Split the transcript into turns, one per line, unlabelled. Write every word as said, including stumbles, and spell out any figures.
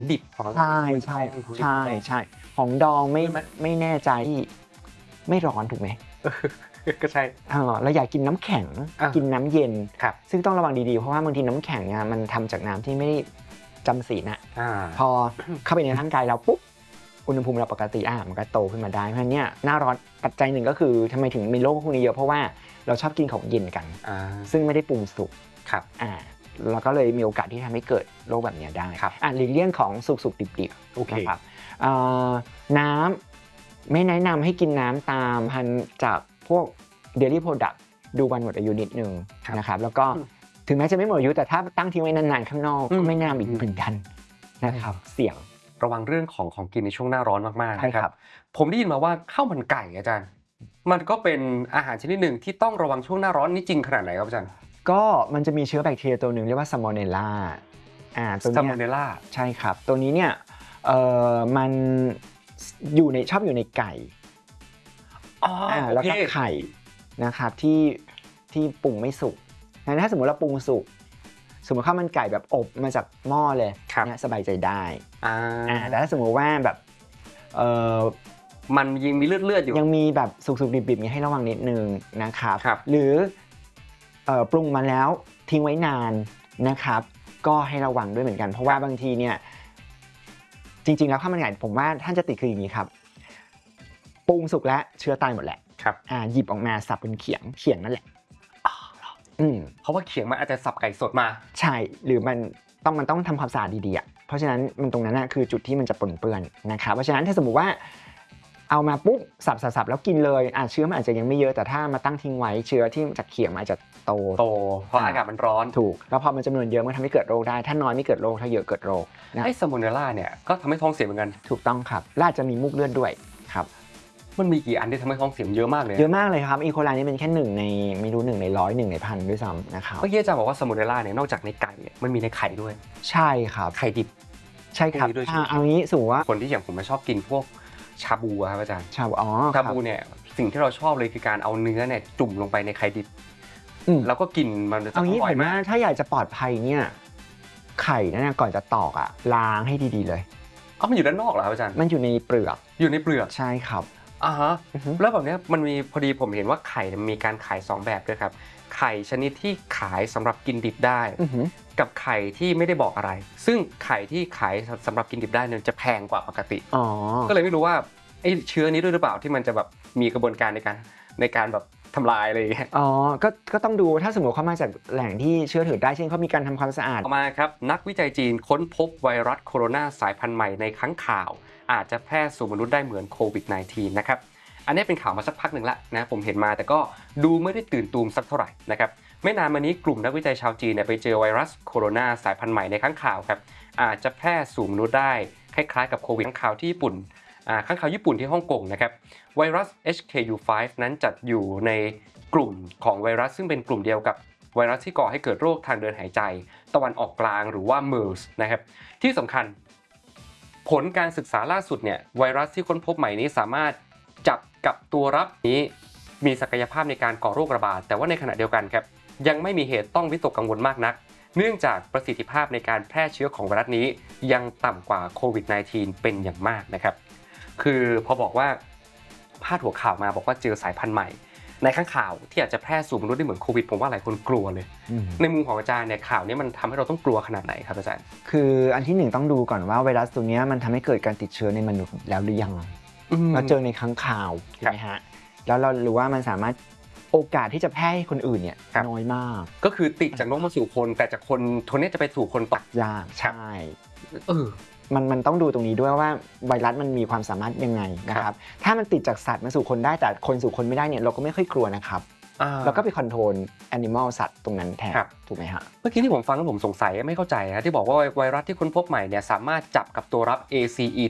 ดิบของ
ใช่ใช่ใช่ใช่ของดองไม่ไม่แน่ใจไม่ร้อนถูกไหม
ก็ใช่
เราอยากกินน้ำแข็งกินน้ำเย็นซึ่งต้องระวังดีๆเพราะว่าบางทีน้ำแข็งมันทำจากน้ำที่ไม่ได้จำศีลนะพอเข้าไปในร่างกายเราปุ๊บอุณหภูมิเราปกติอ่ะมันก็โตขึ้นมาได้เพราะฉะนั้นเนี่ยหน้าร้อนปัจจัยหนึ่งก็คือทำไมถึงมีโรคพวกนี้เยอะเพราะว่าเราชอบกินของเย็นกันซึ่งไม่ได้ปรุงสุก
ครับ
อ่าแล้วก็เลยมีโอกาสที่ทำให้เกิดโรคแบบนี้ได้ครับอ่ะหลีกเลี่ยงของสุกๆดิบๆนะครับน้ำไม่แนะนำให้กินน้ำตามพันจากพวกเดลี่โปรดักต์ดูวันหมดอายุนิดนึงนะครับแล้วก็ถึงแม้จะไม่หมดอายุแต่ถ้าตั้งทิ้งไว้นานๆข้างนอกก็ไม่แนะนำอีกเหมือนกันนะครับเสี่ยง
ระวังเรื่องของของกินในช่วงหน้าร้อนมากๆนะครับผมได้ยินมาว่าข้าวมันไก่อาจารย์มันก็เป็นอาหารชนิดหนึ่งที่ต้องระวังช่วงหน้าร้อนนี่จริงขนาดไหนครับอาจารย์
ก็มันจะมีเชื้อแบคทีเรียตัวหนึ่งเรียกว่าซาโมเนลลาอ่าตัวนี้
ซาโมเนลลา
ใช่ครับตัวนี้เนี่ยเอ่อมันอยู่ในชอบอยู่ในไก่
อ๋อ
แล้วก็ไข่นะครับที่ที่ปรุงไม่สุกงั้นถ้าสมมติเราปรุงสุกสมมติข้าวมันไก่แบบอบมาจากหม้อเลยเนี่ยสบายใจได้อ่าแต่ถ้าสมมติว่าแบบเอ่อ
มันยังมีเลือดๆอยู่
ยังมีแบบสุกๆดิบๆนี้ให้ระวังนิดนึงนะครับหรือเอ่อปรุงมาแล้วทิ้งไว้นานนะครับก็ให้ระวังด้วยเหมือนกันเพราะว่าบางทีเนี่ยจริงๆแล้วข้าวมันไก่ผมว่าท่านจะติดคืออย่างนี้ครับปรุงสุกแล้วเชื้อตายหมดแหละ
ครับ
อ่าหยิบออกมาสับเป็นเขียงเขียงนั่นแหละ
เพราะว่าเขียงมันอาจจะสับไก่สดมา
ใช่หรือมันต้องมันต้องทำความสะอาดดีๆอ่ะเพราะฉะนั้นมันตรงนั้นคือจุดที่มันจะปนเปื้อนนะครับเพราะฉะนั้นถ้าสมมติว่าเอามาปุ๊บสับๆแล้วกินเลยอ่ะเชื้อมันอาจจะยังไม่เยอะแต่ถ้ามาตั้งทิ้งไว้เชื้อที่จากเขียงมันอาจจะโต
โตเพราะอากาศมันร้อน
ถูกแล้วพอมันจำนวนเยอะมันทำให้เกิดโรคได้ถ้าน้อยไม่เกิดโรคถ้าเยอะเกิดโรค
ไอ้ซาโมเนลลาเนี่ยก็ทำให้ท้องเสียเหมือนกัน
ถูกต้องครับและอาจจะมีมูกเลือดด้วยครับ
มันมีกี่อันที่ทำให้ท้องเสียเยอะมากเลย
เยอะมากเลยครับอีโคไลนี่เป็นแค่หนึ่งในไม่รู้หนึ่งในร้อยหนึ่งในพันด้วยซ้ำนะครับ
เมื่อกี้อาจารย์บอกว่าซาโมเนลลาเนี่ยนอกจากในไก่เนี่ยมันมีในไข่ด้วย
ใช่ครับ
ไข่ดิบ
ใช่ครับเอางี้สมมติว่า
คนที่อย่างผมไม่ชอบกินพวกชาบูครับอาจารย์
ชาบูอ๋อ
ชาบูเนี่ยสิ่งที่เราชอบเลยคือการเอาเนื้อเนี่ยจุ่มลงไปในไข่ดิบแล้วก็กินมันจะ
เอางี้ผมว่าถ้าอยากจะปลอดภัยเนี่ยไข่นั่นก่อนจะตอกอ่ะล้างให้ดีๆเลย
อ๋อมันอยู่ด้านนอกเหรอครับอาจารย์
มันอยู่ในเปลือก
อยู่ในเปลือก
ใช่ครับ
อ่าฮะแล้วแบบนี้มันมีพอดีผมเห็นว่าไข่มีการขายสองแบบด้วยครับไข่ชนิดที่ขายสำหรับกินดิบได้กับไข่ที่ไม่ได้บอกอะไรซึ่งไข่ที่ขายสำหรับกินดิบได้เนี่ยจะแพงกว่าปกติก็เลยไม่รู้ว่าไอ้เชื้อนี้ด้วยหรือเปล่าที่มันจะแบบมีกระบวนการในการในการแบบทำลายอะไรอย่างเงี้ย
อ๋อก็ก็ต้องดูถ้าสมมติเขามาจากแหล่งที่เชื่อถือได้เช่นเขามีการทำความสะอาด
ต่อมาครับนักวิจัยจีนค้นพบไวรัสโคโรนาสายพันธุ์ใหม่ในค้างคาวอาจจะแพร่สู่มนุษย์ได้เหมือนโควิด สิบเก้า นะครับอันนี้เป็นข่าวมาสักพักหนึ่งแล้วนะผมเห็นมาแต่ก็ดูไม่ได้ตื่นตูมสักเท่าไหร่นะครับไม่นานมานี้กลุ่มนักวิจัยชาวจีนเนี่ยไปเจอไวรัสโคโรนาสายพันธุ์ใหม่ในค้างคาวครับอาจจะแพร่สู่มนุษย์ได้คล้ายๆกับโควิดค้างคาวที่ญี่ปุ่นค้างคาวญี่ปุ่นที่ฮ่องกงนะครับไวรัส เอช เค ยู ไฟว์ นั้นจัดอยู่ในกลุ่มของไวรัสซึ่งเป็นกลุ่มเดียวกับไวรัสที่ก่อให้เกิดโรคทางเดินหายใจตะวันออกกลางหรือว่า เมอร์ส นะครับที่สำคัญผลการศึกษาล่าสุดเนี่ยไวรัสที่ค้นพบใหม่นี้สามารถจับกับตัวรับนี้มีศักยภาพในการก่อโรคระบาดแต่ว่าในขณะเดียวกันครับยังไม่มีเหตุต้องวิตกกังวลมากนักเนื่องจากประสิทธิภาพในการแพร่เชื้อของไวรัสนี้ยังต่ำกว่าโควิด สิบเก้า เป็นอย่างมากนะครับคือพอบอกว่าพาดหัวข่าวมาบอกว่าเจอสายพันธุ์ใหม่ในข้างข่าวที่อาจจะแพร่สู่มนุษย์ได้เหมือนโควิดผมว่าหลายคนกลัวเลยในมุมของอาจารย์เนี่ยข่าวนี้มันทำให้เราต้องกลัวขนาดไหนครับอาจารย์
คืออันที่หนึ่งต้องดูก่อนว่าไวรัสตัวนี้มันทำให้เกิดการติดเชื้อในมนุษย์แล้วหรือยังเราเจอในค้างคาวถูกไหมฮะแล้วเรารู้ว่ามันสามารถโอกาสที่จะแพร่ให้คนอื่นเนี่ยน้อยมาก
ก็คือติดจากนกมาสู่คนแต่จากคนคนนี้จะไปสู่คนต่
อยากใช่
เออ
มันมันต้องดูตรงนี้ด้วยว่าไวรัสมันมีความสามารถยังไงนะครับถ้ามันติดจากสัตว์มาสู่คนได้แต่คนสู่คนไม่ได้เนี่ยเราก็ไม่ค่อยกลัวนะครับแล้วก็ไปคอนโทรลแอนิมอลสัตว์ตรงนั้นแทนถูกไหมฮะ
เมื่อกี้ที่ผมฟังแล้วผมสงสัยไม่เข้าใจนะที่บอกว่าไวรัสที่ค้นพบใหม่เนี่ยสามารถจับกับตัวรับ เอ ซี อี